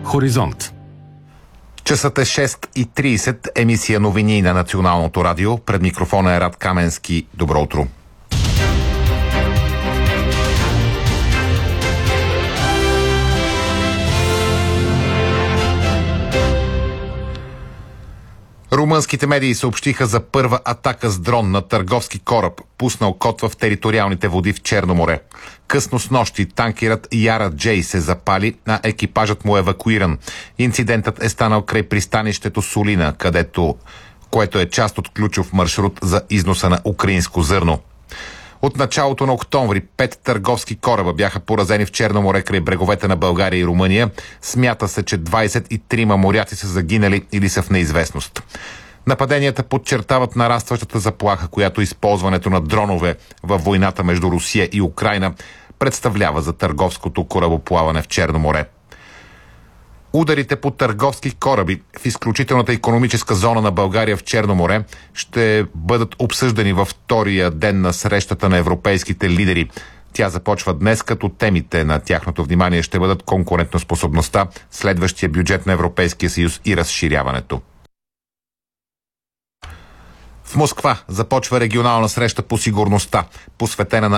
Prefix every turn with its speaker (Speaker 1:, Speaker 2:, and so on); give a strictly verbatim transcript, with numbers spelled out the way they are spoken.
Speaker 1: Хоризонт.
Speaker 2: Часът е шест и трийсет, емисия новини на Националното радио. Пред микрофона е Рад Каменски. Добро утро. Румънските медии съобщиха за първа атака с дрон на търговски кораб, пуснал котва в териториалните води в Черно море. Късно снощи танкерът Яра Джей се запали, а екипажът му е евакуиран. Инцидентът е станал край пристанището Солина, където, което е част от ключов маршрут за износа на украинско зърно. От началото на октомври пет търговски кораба бяха поразени в Черно море край бреговете на България и Румъния. Смята се, че двайсет и трима моряци са загинали или са в неизвестност. Нападенията подчертават нарастващата заплаха, която използването на дронове във войната между Русия и Украйна представлява за търговското корабоплаване в Черно море. Ударите по търговски кораби в изключителната икономическа зона на България в Черно море ще бъдат обсъждани във втория ден на срещата на европейските лидери. Тя започва днес, като темите на тяхното внимание ще бъдат конкурентоспособността, следващия бюджет на Европейския съюз и разширяването. В Москва започва регионална среща по сигурността, посветена на